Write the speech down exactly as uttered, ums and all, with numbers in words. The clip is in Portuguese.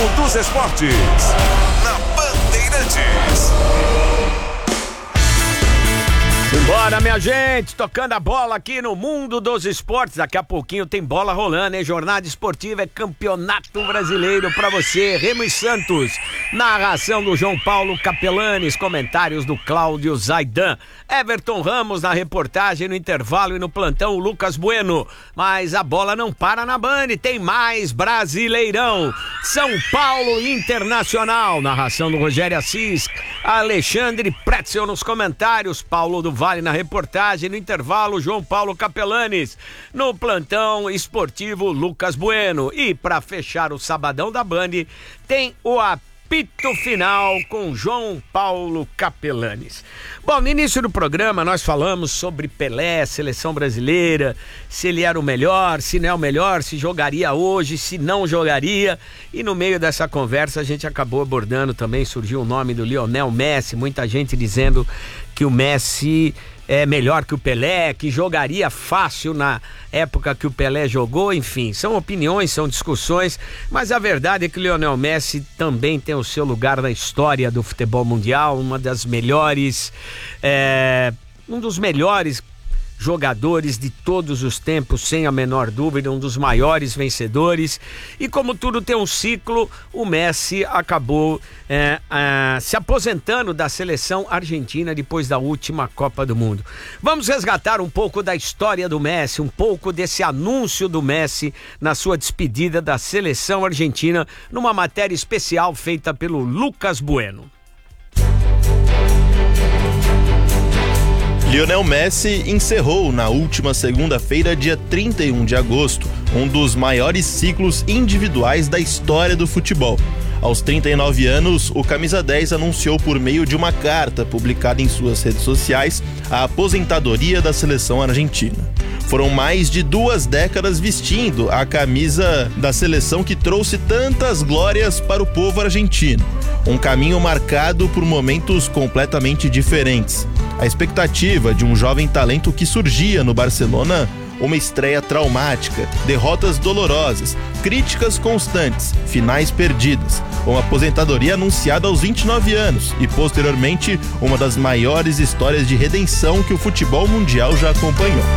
dos Esportes, na Bandeirantes. Bora, minha gente, tocando a bola aqui no mundo dos esportes. Daqui a pouquinho tem bola rolando, hein? Jornada esportiva é campeonato brasileiro pra você. Remo e Santos, narração do João Paulo Capelanes, comentários do Cláudio Zaidan. Everton Ramos na reportagem, no intervalo e no plantão o Lucas Bueno. Mas a bola não para na Band, tem mais Brasileirão. São Paulo Internacional, narração do Rogério Assis, Alexandre Pretzel nos comentários, Paulo do Vale na reportagem, no intervalo João Paulo Capelanes, no plantão esportivo Lucas Bueno. E para fechar o sabadão da Band, tem o apito final com João Paulo Capelanes. Bom, no início do programa nós falamos sobre Pelé, seleção brasileira, se ele era o melhor, se não é o melhor, se jogaria hoje, se não jogaria, e no meio dessa conversa a gente acabou abordando também, surgiu o nome do Lionel Messi, muita gente dizendo que o Messi é melhor que o Pelé, que jogaria fácil na época que o Pelé jogou, enfim, são opiniões, são discussões, mas a verdade é que o Lionel Messi também tem o seu lugar na história do futebol mundial, uma das melhores, é, um dos melhores jogadores de todos os tempos, sem a menor dúvida, um dos maiores vencedores. E como tudo tem um ciclo, o Messi acabou é, é, se aposentando da seleção argentina depois da última Copa do Mundo. Vamos resgatar um pouco da história do Messi, um pouco desse anúncio do Messi na sua despedida da seleção argentina, numa matéria especial feita pelo Lucas Bueno. Lionel Messi encerrou na última segunda-feira, dia trinta e um de agosto, um dos maiores ciclos individuais da história do futebol. Aos trinta e nove anos, o camisa dez anunciou por meio de uma carta publicada em suas redes sociais a aposentadoria da seleção argentina. Foram mais de duas décadas vestindo a camisa da seleção que trouxe tantas glórias para o povo argentino. Um caminho marcado por momentos completamente diferentes. A expectativa de um jovem talento que surgia no Barcelona, uma estreia traumática, derrotas dolorosas, críticas constantes, finais perdidas, uma aposentadoria anunciada aos vinte e nove anos e, posteriormente, uma das maiores histórias de redenção que o futebol mundial já acompanhou.